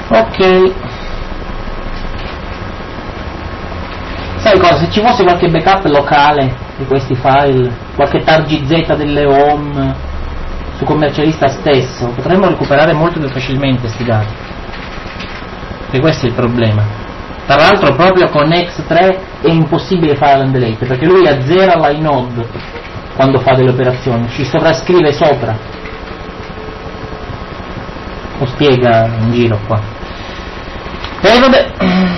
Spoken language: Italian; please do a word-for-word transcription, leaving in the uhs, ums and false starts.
Ok. Sai cosa? Se ci fosse qualche backup locale di questi file, qualche target Z delle home su commercialista stesso, potremmo recuperare molto più facilmente questi dati. E questo è il problema. Tra l'altro proprio con X tre è impossibile fare l'undelete, perché lui azzera l'inode quando fa delle operazioni, ci sovrascrive sopra. Lo spiega in giro qua. E vabbè.